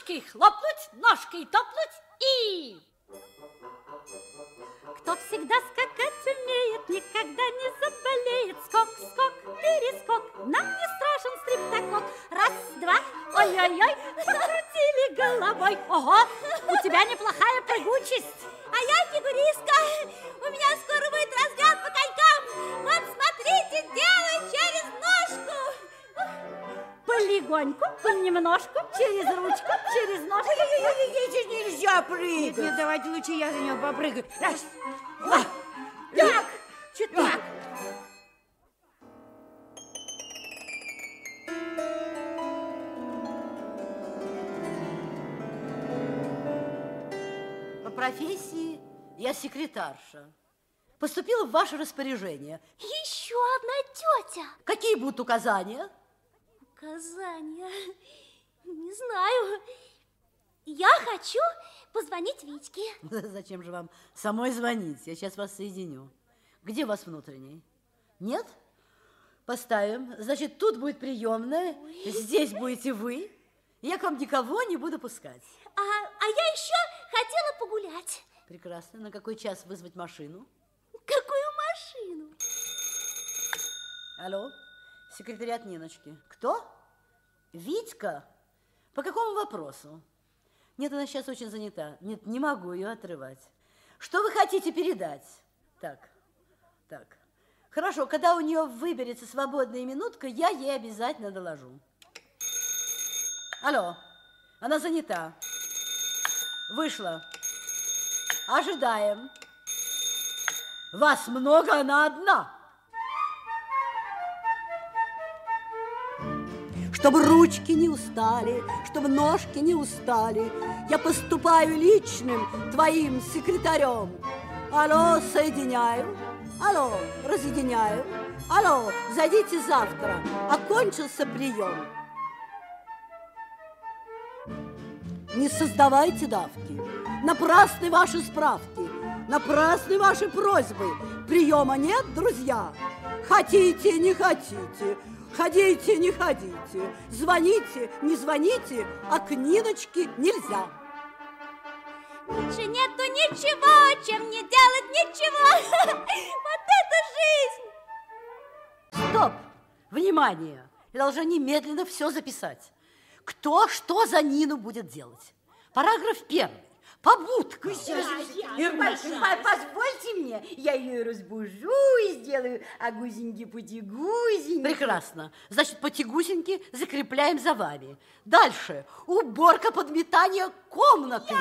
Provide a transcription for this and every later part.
ручкой хлопнуть, ножкой топнуть и... Кто всегда скакать умеет, никогда не заболеет. Скок, скок, перескок, нам не страшен стриптокок. Раз, два, ой-ой-ой, закрутили головой. Ого, у тебя неплохая прыгучесть. А я фигуристка. У меня скоро будет разгон по конькам. Вот смотрите, делаю через ножку. Полегоньку, понемножку, через ручку, через ножку. Здесь нельзя прыгать. Нет, давайте лучше я за него попрыгаю. Раз, два, так, четыре. По профессии я секретарша. Поступила в ваше распоряжение. Еще одна тетя. Какие будут указания? Указания? Не знаю. Я хочу позвонить Витьке. Зачем же вам самой звонить? Я сейчас вас соединю. Где у вас внутренний? Нет? Поставим. Значит, тут будет приемная, здесь будете вы. Я к вам никого не буду пускать. А я еще хотела погулять. Прекрасно. На какой час вызвать машину? Какую машину? Алло, секретариат Ниночки. Кто? Витька? По какому вопросу? Нет, она сейчас очень занята. Нет, не могу ее отрывать. Что вы хотите передать? Так. Хорошо, когда у нее выберется свободная минутка, я ей обязательно доложу. Алло, она занята. Вышла. Ожидаем. Вас много, она одна. Чтобы ручки не устали, чтобы ножки не устали, я поступаю личным твоим секретарем. Алло, соединяю. Алло, разъединяю. Алло, зайдите завтра. Окончился прием. Не создавайте давки. Напрасны ваши справки. Напрасны ваши просьбы. Приема нет, друзья. Хотите, не хотите. Ходите, не ходите. Звоните, не звоните, а к Ниночке нельзя. Лучше нету ничего, чем не делать ничего. Вот это жизнь! Стоп! Внимание! Я должна немедленно все записать. Кто что за Нину будет делать? Параграф 1. Побудка. Позвольте мне, я ее разбужу и сделаю агузеньки-путигузеньки. Прекрасно. Значит, потягусеньки закрепляем за вами. Дальше. Уборка, подметание комнаты.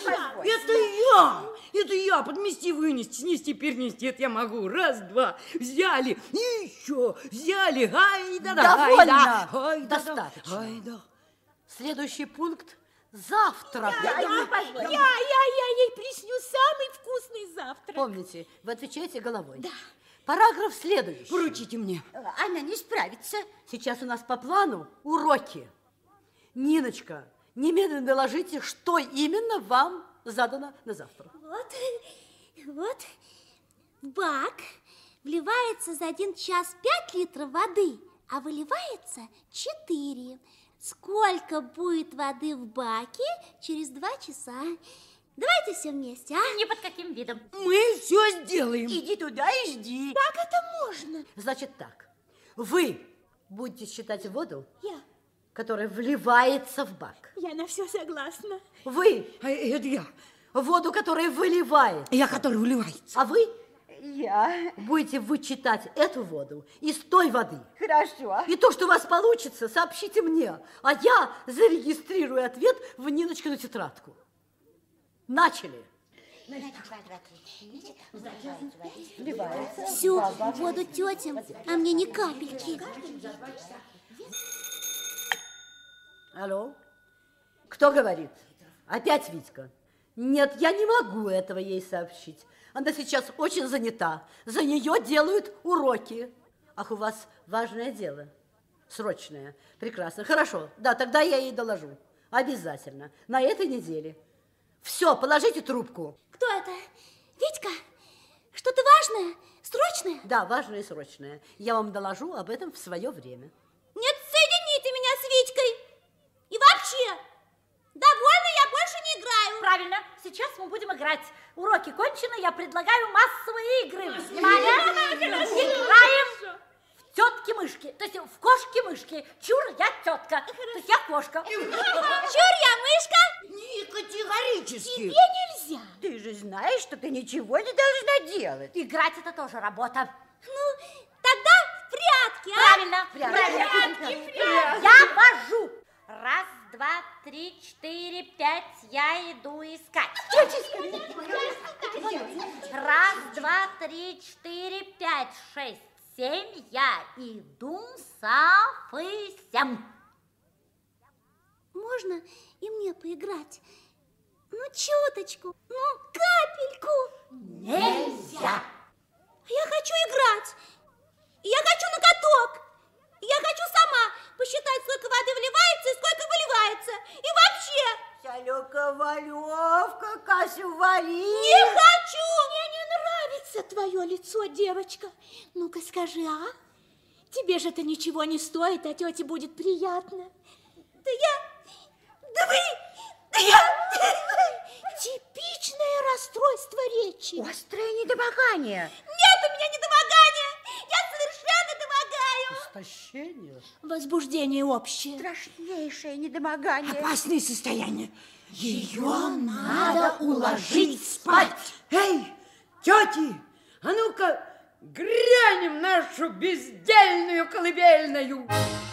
Это я, подмести, вынести, снести, перенести, это я могу. Раз, два, взяли, и еще взяли. Довольно. Айда. Достаточно. Айда. Следующий пункт. Завтрак. Я ей присню самый вкусный завтрак. Помните, вы отвечаете головой. Да. Параграф следующий. Поручите мне. Она не справится. Сейчас у нас по плану уроки. Ниночка, немедленно доложите, что именно вам задано на завтра. Вот, в бак вливается за 1 час 5 литров воды, а выливается 4. Сколько будет воды в баке через 2 часа? Давайте все вместе, а? Ни под каким видом. Мы все сделаем. Иди туда и жди. Как это можно? Значит так, вы будете считать воду, Я которая вливается в бак. Я на все согласна. Вы Это я. воду, которая выливает. Я, который вливается. А вы Я. будете вычитать эту воду из той воды. Хорошо. И то, что у вас получится, сообщите мне, а я зарегистрирую ответ в Ниночкину тетрадку. Начали. всю воду тетям, а мне ни капельки. Алло? Кто говорит? Опять Витька? Нет, я не могу этого ей сообщить. Она сейчас очень занята. За нее делают уроки. Ах, у вас важное дело. Срочное. Прекрасно. Хорошо. Да, тогда я ей доложу. Обязательно. На этой неделе. Все, положите трубку. Кто это? Витька? Что-то важное? Срочное? Да, важное и срочное. Я вам доложу об этом в свое время. Нет, соедините меня с Витькой. И вообще, до сейчас мы будем играть. Уроки кончены, я предлагаю массовые игры. Внимание! Играем в тетки-мышки, то есть в кошки-мышки. Чур, я тетка, то есть я кошка. Чур, я мышка? Не категорически. Тебе нельзя. Ты же знаешь, что ты ничего не должна делать. Играть это тоже работа. Ну, тогда в прятки, а? Правильно. Я вожу. Раз, два, три, четыре, пять. Я иду искать. Раз, два, три, четыре, пять, шесть, семь. Я иду совсем. Можно и мне поиграть? Ну, чуточку, ну, капельку. Нельзя. Я хочу играть. Я хочу на каток. Я хочу сама посчитать, сколько воды вливается и сколько выливается. И вообще... Салюка-валевка, Касю-вали. Не хочу! Мне не нравится твое лицо, девочка. Ну-ка скажи, а? Тебе же это ничего не стоит, а тете будет приятно. Да я... Типичное расстройство речи. Острое недомогание. Нет у меня недомогания! Я совершенно домогаю! Истощение? Возбуждение общее. Страшнейшее недомогание. Опасное состояние. Ее надо уложить спать. Эй, тети, а ну-ка грянем нашу бездельную колыбельную.